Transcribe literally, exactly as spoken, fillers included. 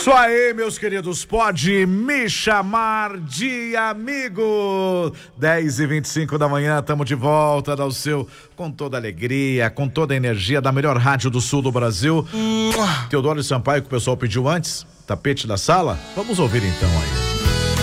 Isso aí, meus queridos, pode me chamar de amigo. dez e vinte e cinco da manhã, estamos de volta ao seu, com toda alegria, com toda a energia da melhor rádio do sul do Brasil. Teodoro Sampaio, que o pessoal pediu antes, tapete da sala. Vamos ouvir então aí.